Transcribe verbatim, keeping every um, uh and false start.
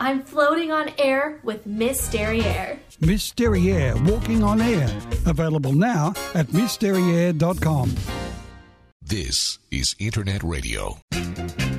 I'm floating on air with Miss Derriere. Miss Derriere, walking on air. Available now at miss derriere dot com. This is Internet Radio.